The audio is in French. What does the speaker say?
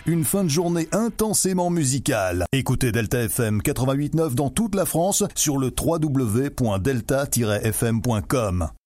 Une fin de journée intensément musicale. Écoutez Delta FM 88.9 dans toute la France sur le www.delta-fm.com.